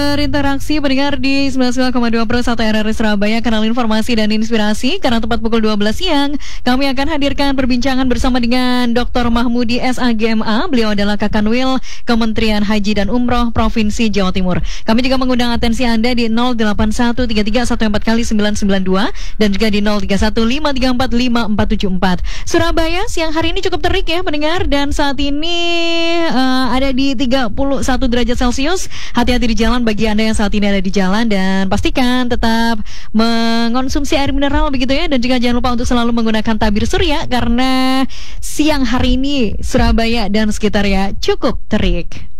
Berinteraksi pendengar di 99,2 RRI Surabaya, kanal informasi dan inspirasi. Karena tepat pukul 12 siang, kami akan hadirkan perbincangan bersama dengan Dr. Mahmudi SAGMA. Beliau adalah Kakanwil Kementerian Haji dan Umroh Provinsi Jawa Timur. Kami juga mengundang atensi Anda di 08133144 dan juga di 0315345474. Surabaya siang hari ini cukup terik ya pendengar, dan saat ini ada di 31 derajat Celcius. Hati-hati di jalan bagi Anda yang saat ini ada di jalan, dan pastikan tetap mengonsumsi air mineral begitu ya, dan juga jangan lupa untuk selalu menggunakan tabir surya karena siang hari ini Surabaya dan sekitarnya cukup terik.